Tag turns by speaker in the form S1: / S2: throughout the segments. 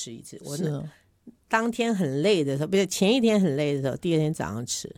S1: 吃一次。
S2: 是
S1: 当天很累的时候，不是前一天很累的时候，第二天早上吃。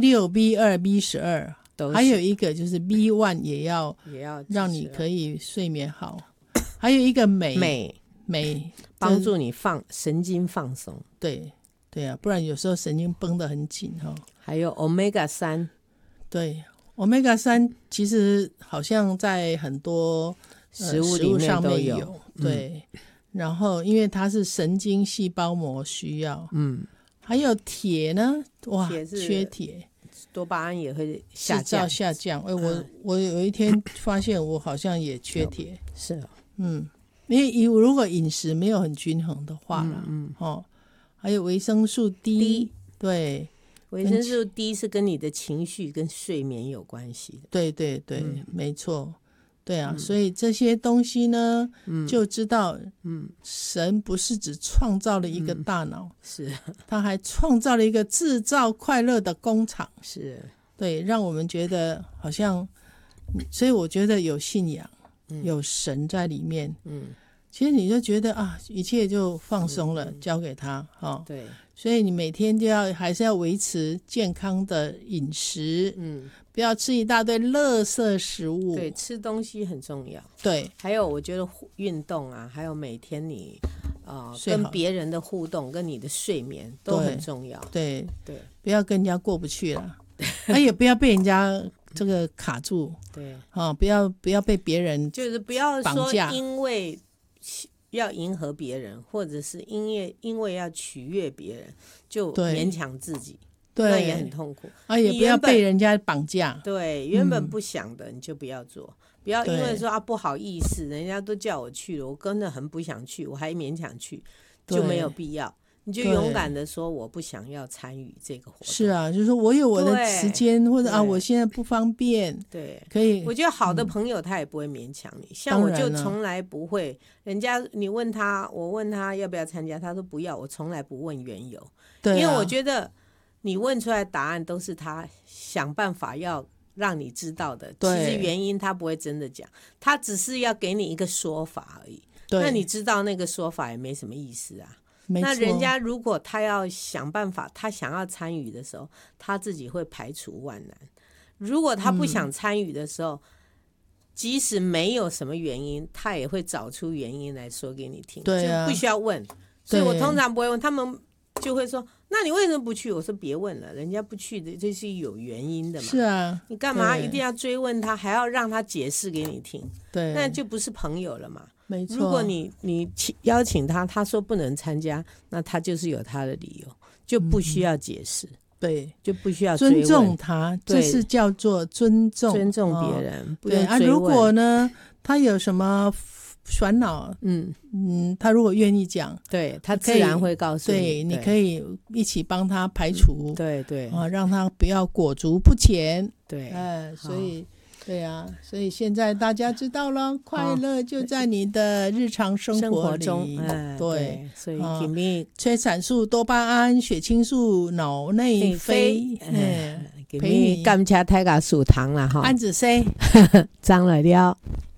S2: B6、B2、B12，
S1: 都是
S2: 还有一个就是 B1 也要让你可以睡眠好，还有一个镁
S1: 帮助你神经放松。
S2: 对啊，不然有时候神经绷得很紧
S1: 还有 Omega 3，
S2: 对 Omega 3其实好像在很多
S1: 食物里面都有，
S2: 对。然后因为它是神经细胞膜需要，还有铁呢，哇，缺铁，
S1: 多巴胺也会下降。
S2: 我有一天发现我好像也缺铁，
S1: 是
S2: 因为如果饮食没有很均衡的话啦，还有维生素 D， 对，
S1: 维生素 D 是跟你的情绪跟睡眠有关系的。
S2: 对，没错。对啊，所以这些东西呢，就知道，神不是只创造了一个大脑，
S1: 是，
S2: 他还创造了一个制造快乐的工厂，
S1: 是，
S2: 对，让我们觉得好像，所以我觉得有信仰，有神在里面，其实你就觉得啊，一切就放松了，交给他，
S1: 对，
S2: 所以你每天还是要维持健康的饮食，不要吃一大堆垃圾食物。
S1: 对，吃东西很重要。
S2: 对，
S1: 还有我觉得运动啊，还有每天你跟别人的互动，跟你的睡眠都很重要。
S2: 对，不要跟人家过不去了，也不要被人家这个卡住。
S1: 对，
S2: 不要被别人
S1: 就是不要说
S2: 绑
S1: 因为要迎合别人，或者是因为要取悦别人，就勉强自己。那也很痛苦
S2: 也不要被人家绑架。
S1: 对，原本不想的你就不要做，不要因为说不好意思，人家都叫我去了，我真的很不想去，我还勉强去，就没有必要。你就勇敢的说我不想要参与这个活动。
S2: 是啊，就是说我有我的时间，或者我现在不方便。
S1: 对，
S2: 可以。
S1: 我觉得好的朋友他也不会勉强你，像我就从来不会，人家你问他，我问他要不要参加，他说不要，我从来不问缘由。对，因为我觉得你问出来的答案都是他想办法要让你知道的，其实原因他不会真的讲，他只是要给你一个说法而已。那你知道那个说法也没什么意思啊。那人家如果他要想办法，他想要参与的时候，他自己会排除万难。如果他不想参与的时候，即使没有什么原因，他也会找出原因来说给你听。对啊，就不需要问。所以我通常不会问，他们就会说那你为什么不去？我说别问了，人家不去的这是有原因的嘛。是啊，你干嘛一定要追问他，还要让他解释给你听？对，那就不是朋友了嘛。没错，如果你邀请他，他说不能参加，那他就是有他的理由，就不需要解释。对，就不需要追问，尊重他，这是叫做尊重别人。对啊，如果呢他有什么烦恼，他如果愿意讲，对，他自然会告诉你。对，你可以一起帮他排除，对，让他不要裹足不前。对，所以对啊，所以现在大家知道了，快乐就在你的日常生活中。对，所以催产素、多巴胺、血清素、脑内啡，陪你感谢大家收听啦哈。安子 C 张来了。